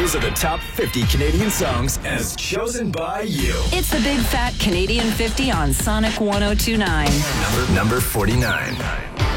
These are the top 50 Canadian songs as chosen by you. It's the Big Fat Canadian 50 on Sonic 102.9. Number 49.